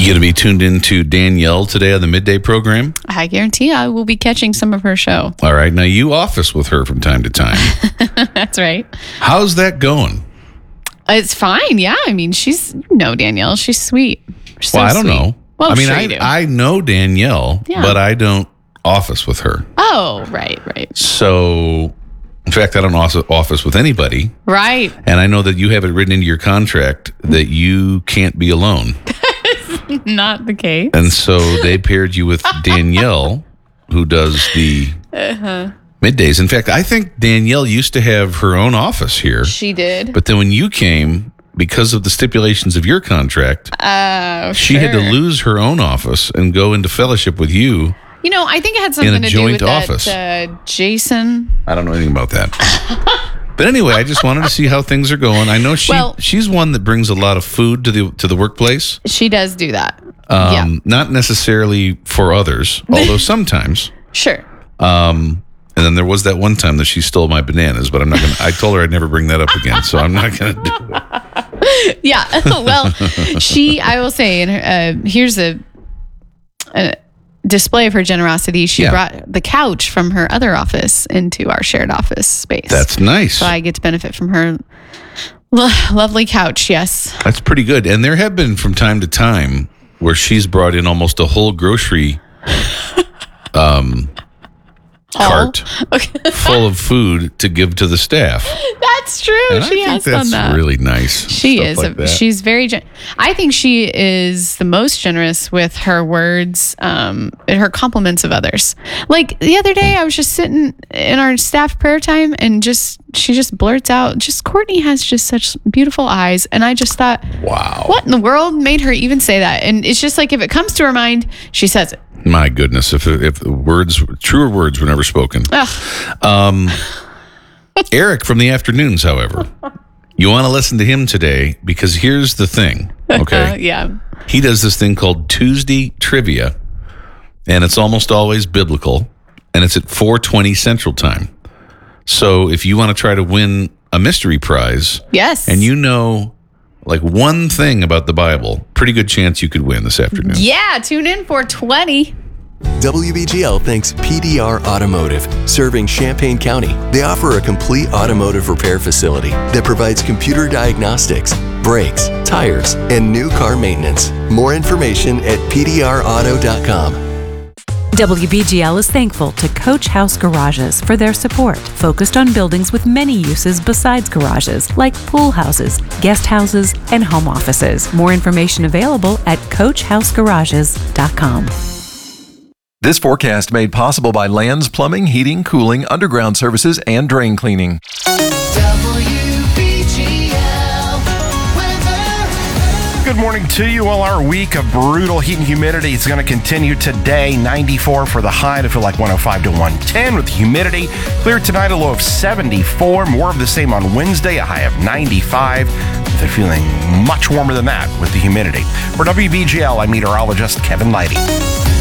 You going to be tuned into Danielle today on the midday program? I guarantee I will be catching some of her show. All right. Now, you office with her from time to time. That's right. How's that going? It's fine. Yeah. I mean, Danielle. She's sweet. Well, I don't know. Well, I mean, sure you do. I know Danielle, but I don't office with her. Oh, right. So, in fact, I don't office with anybody. Right. And I know that you have it written into your contract that you can't be alone. Not the case. And so they paired you with Danielle, who does the middays. In fact, I think Danielle used to have her own office here. She did. But then when you came, because of the stipulations of your contract, she had to lose her own office and go into fellowship with you. You know, I think it had something to do with office. that Jason. I don't know anything about that. But anyway, I just wanted to see how things are going. I know she's one that brings a lot of food to the workplace. She does do that. Not necessarily for others, although sometimes. Sure. And then there was that one time that she stole my bananas, but I'm not going to, I told her I'd never bring that up again, so I'm not going to do it. Yeah. Well, I will say, here's a display of her generosity. She brought the couch from her other office into our shared office space. That's nice. So I get to benefit from her lovely couch. Yes. That's pretty good. And there have been from time to time where she's brought in almost a whole grocery cart full of food to give to the staff. That's true. And she has done that. That's really nice. She is. Like she's very. I think she is the most generous with her words, and her compliments of others. Like the other day, I was just sitting in our staff prayer time, and she just blurts out, Courtney has just such beautiful eyes, and I just thought, wow, what in the world made her even say that? And it's just like if it comes to her mind, she says it. My goodness, if truer words were never spoken. Eric from the afternoons, however, you want to listen to him today because here's the thing, okay? Yeah. He does this thing called Tuesday Trivia, and it's almost always biblical, and it's at 4:20 Central Time. So if you want to try to win a mystery prize, yes, and you know like one thing about the Bible, pretty good chance you could win this afternoon. Yeah, tune in for 20. WBGL thanks PDR Automotive, serving Champaign County. They offer a complete automotive repair facility that provides computer diagnostics, brakes, tires, and new car maintenance. More information at pdrauto.com. WBGL is thankful to Coach House Garages for their support, focused on buildings with many uses besides garages, like pool houses, guest houses, and home offices. More information available at coachhousegarages.com. This forecast made possible by Lands Plumbing, Heating, Cooling, Underground Services, and Drain Cleaning. Good morning to you. Well, our week of brutal heat and humidity is going to continue today. 94 for the high to feel like 105 to 110 with humidity. Clear tonight, a low of 74. More of the same on Wednesday, a high of 95. With it feeling much warmer than that with the humidity. For WBGL, I'm meteorologist Kevin Leidy.